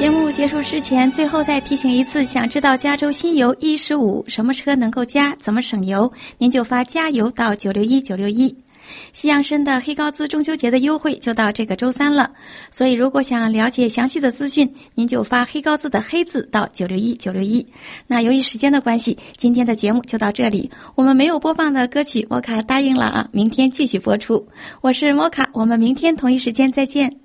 节目结束之前，最后再提醒一次，想知道加州新油115什么车能够加，怎么省油，您就发加油到961961。西洋参的黑高资中秋节的优惠就到这个周三了，所以如果想了解详细的资讯，您就发黑高资的黑字到961961。那由于时间的关系，今天的节目就到这里，我们没有播放的歌曲摩卡答应了啊，明天继续播出。我是摩卡，我们明天同一时间再见。